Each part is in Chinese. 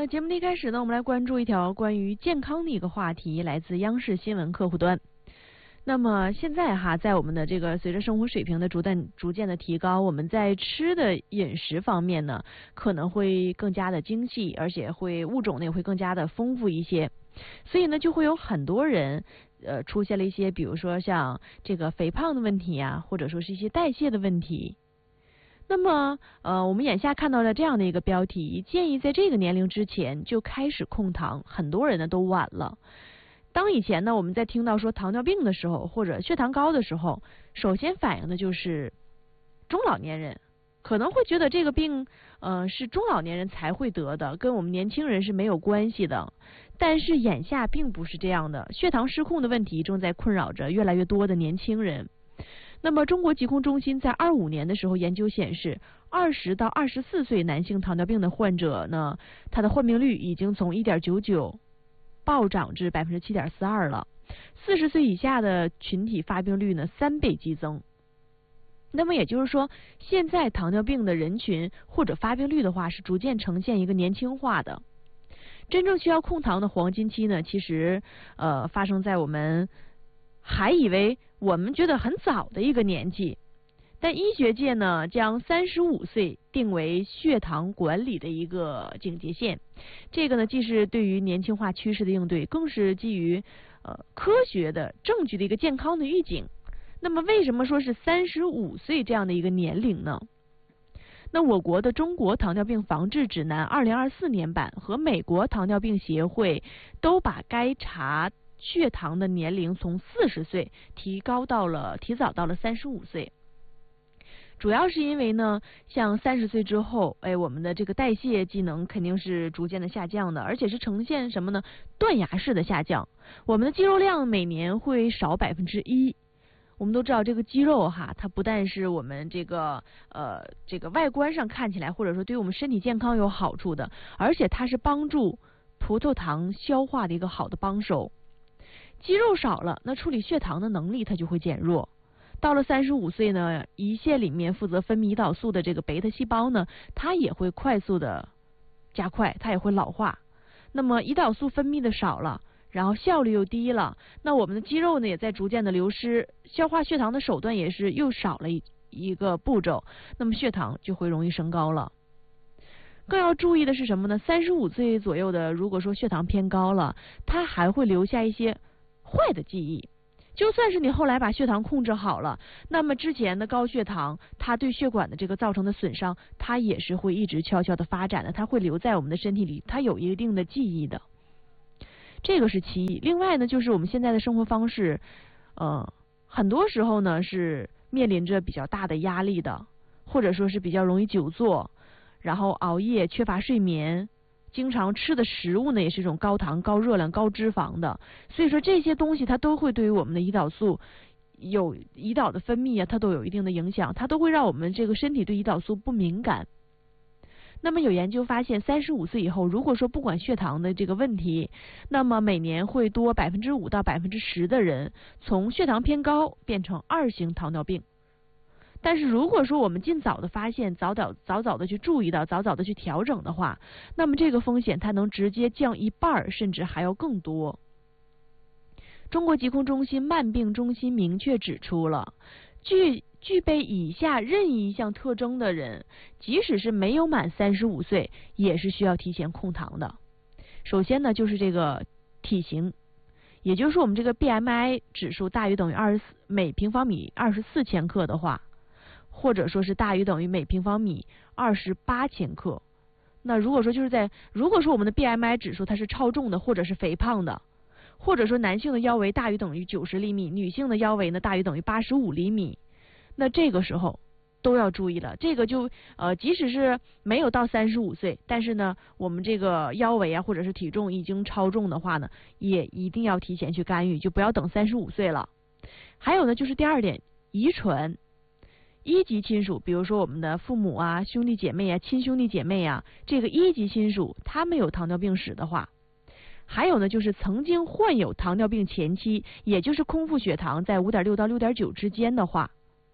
节目的一开始呢，我们来关注一条关于健康的一个话题，来自央视新闻客户端。那么现在在我们的这个随着生活水平的逐渐的提高，我们在吃的饮食方面呢，可能会更加的精细，而且物种呢也会更加的丰富一些。所以呢，就会有很多人出现了一些，比如说像这个肥胖的问题啊，或者说是一些代谢的问题。那么我们眼下看到了这样的一个标题，建议在这个年龄之前就开始控糖，很多人呢都晚了。当以前呢我们在听到说糖尿病的时候，或者血糖高的时候，首先反映的就是中老年人可能会觉得这个病是中老年人才会得的，跟我们年轻人是没有关系的。但是眼下并不是这样的，血糖失控的问题正在困扰着越来越多的年轻人。那么中国疾控中心在25年的时候研究显示，20到24岁男性糖尿病的患者呢，他的患病率已经从 1.99 暴涨至 7.42% 了。40岁以下的群体发病率呢3倍激增。那么也就是说，现在糖尿病的人群或者发病率的话是逐渐呈现一个年轻化的。真正需要控糖的黄金期呢，其实发生在我们还以为我们觉得很早的一个年纪，但医学界呢将35岁定为血糖管理的一个警戒线。这个呢既是对于年轻化趋势的应对，更是基于科学的证据的一个健康的预警。那么为什么说是35岁这样的一个年龄呢？那我国的《中国糖尿病防治指南2024年版》和美国糖尿病协会都把该查血糖的年龄从40岁提早到了35岁。主要是因为呢，像30岁之后，我们的这个代谢机能肯定是逐渐的下降的，而且是呈现什么呢？断崖式的下降。我们的肌肉量每年会少1%。我们都知道这个肌肉它不但是我们这个外观上看起来，或者说对我们身体健康有好处的，而且它是帮助葡萄糖消化的一个好的帮手。肌肉少了，那处理血糖的能力它就会减弱。到了35岁呢，胰腺里面负责分泌胰岛素的这个贝塔细胞呢，它也会快速的加快，它也会老化。那么胰岛素分泌的少了，然后效率又低了，那我们的肌肉呢也在逐渐的流失，消化血糖的手段也是又少了一个步骤，那么血糖就会容易升高了。更要注意的是什么呢？35岁左右的，如果说血糖偏高了，它还会留下一些坏的记忆。就算是你后来把血糖控制好了，那么之前的高血糖它对血管的这个造成的损伤，它也是会一直悄悄的发展的，它会留在我们的身体里，它有一定的记忆的。这个是其一。另外呢，就是我们现在的生活方式很多时候呢是面临着比较大的压力的，或者说是比较容易久坐，然后熬夜，缺乏睡眠，经常吃的食物呢也是一种高糖、高热量、高脂肪的。所以说这些东西它都会对于我们的胰岛素有胰岛的分泌它都有一定的影响，它都会让我们这个身体对胰岛素不敏感。那么有研究发现，35岁以后，如果说不管血糖的这个问题，那么每年会多5%到10%的人从血糖偏高变成2型糖尿病。但是如果说我们尽早的发现，早早的去注意到，早早的去调整的话，那么这个风险它能直接降1半，甚至还要更多。中国疾控中心慢病中心明确指出了，具备以下任意一项特征的人，即使是没有满35岁，也是需要提前控糖的。首先呢，就是这个体型，也就是我们这个 BMI 指数大于等于每平方米24千克的话，或者说是大于等于每平方米28千克。那如果说我们的 BMI 指数它是超重的，或者是肥胖的，或者说男性的腰围大于等于90厘米，女性的腰围呢大于等于85厘米，那这个时候都要注意了。这个就即使是没有到35岁，但是呢我们这个腰围或者是体重已经超重的话呢，也一定要提前去干预，就不要等35岁了。还有呢，就是第二点，遗传。一级亲属，比如说我们的父母兄弟姐妹亲兄弟姐妹这个一级亲属他们有糖尿病史的话，还有呢就是曾经患有糖尿病前期，也就是空腹血糖在 5.6 到 6.9 之间的话，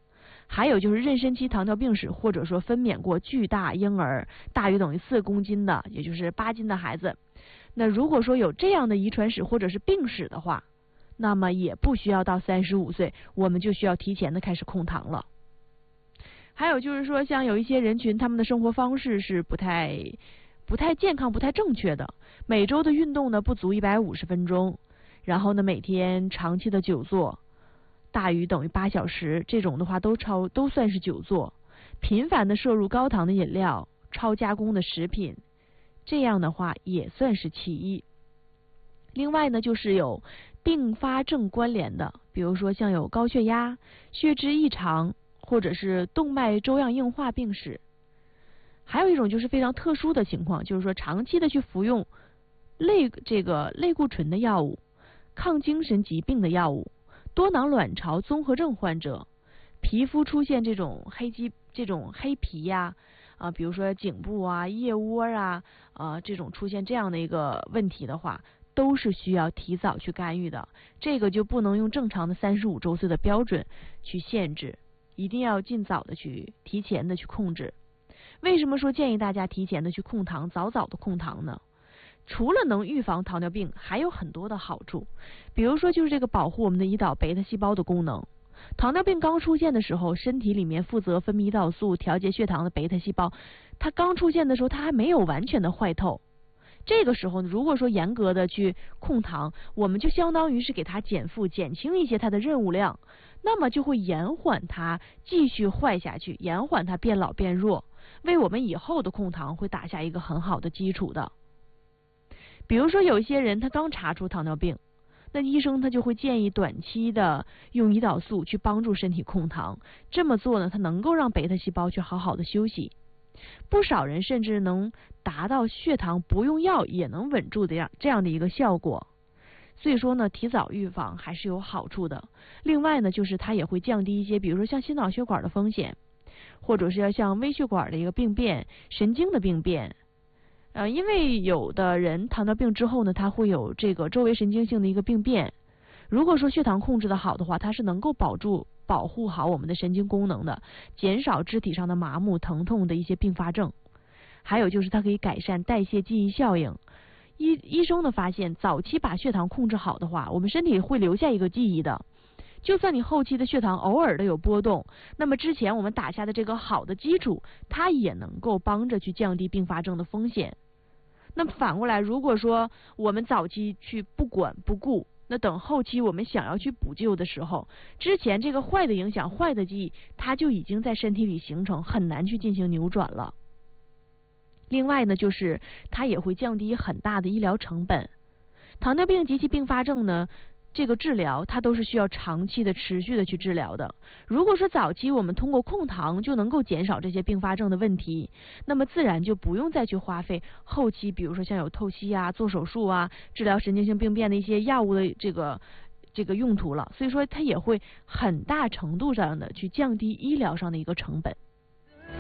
还有就是妊娠期糖尿病史，或者说分娩过巨大婴儿大于等于4公斤的，也就是8斤的孩子，那如果说有这样的遗传史或者是病史的话，那么也不需要到35岁，我们就需要提前的开始控糖了。还有就是说，像有一些人群，他们的生活方式是不太健康、不太正确的，每周的运动呢不足150分钟，然后呢每天长期的久坐，大于等于8小时，这种的话都算是久坐，频繁的摄入高糖的饮料、超加工的食品，这样的话也算是其一。另外呢，就是有并发症关联的，比如说像有高血压、血脂异常，或者是动脉粥样硬化病史。还有一种就是非常特殊的情况，就是说长期的去服用类固醇的药物、抗精神疾病的药物、多囊卵巢综合症患者，皮肤出现这种黑皮呀，比如说颈部啊、腋窝啊，这种出现这样的一个问题的话，都是需要提早去干预的。这个就不能用正常的35周岁的标准去限制，一定要尽早的去提前的去控制。为什么说建议大家提前的去控糖，早的控糖呢？除了能预防糖尿病，还有很多的好处，比如说就是这个保护我们的胰岛贝塔细胞的功能。糖尿病刚出现的时候，身体里面负责分泌胰岛素、调节血糖的贝塔细胞，它刚出现的时候，它还没有完全的坏透。这个时候，如果说严格的去控糖，我们就相当于是给它减负、减轻一些它的任务量，那么就会延缓它继续坏下去，延缓它变老变弱，为我们以后的控糖会打下一个很好的基础的。比如说有一些人他刚查出糖尿病，那医生他就会建议短期的用胰岛素去帮助身体控糖，这么做呢，它能够让贝塔细胞去好好的休息。不少人甚至能达到血糖不用药也能稳住的这样的一个效果。所以说呢，提早预防还是有好处的。另外呢，就是它也会降低一些，比如说像心脑血管的风险，或者是像微血管的一个病变、神经的病变。因为有的人糖尿病之后呢，他会有这个周围神经性的一个病变。如果说血糖控制的好的话，它是能够保护好我们的神经功能的，减少肢体上的麻木、疼痛的一些并发症。还有就是它可以改善代谢记忆效应。医生的发现，早期把血糖控制好的话，我们身体会留下一个记忆的。就算你后期的血糖偶尔的有波动，那么之前我们打下的这个好的基础，它也能够帮着去降低并发症的风险。那么反过来，如果说我们早期去不管不顾，那等后期我们想要去补救的时候，之前这个坏的影响、坏的记忆，它就已经在身体里形成，很难去进行扭转了。另外呢，就是它也会降低很大的医疗成本。糖尿病及其并发症呢，这个治疗它都是需要长期的持续的去治疗的。如果说早期我们通过控糖就能够减少这些并发症的问题，那么自然就不用再去花费后期，比如说像有透析啊、做手术啊、治疗神经性病变的一些药物的这个用途了。所以说它也会很大程度上的去降低医疗上的一个成本。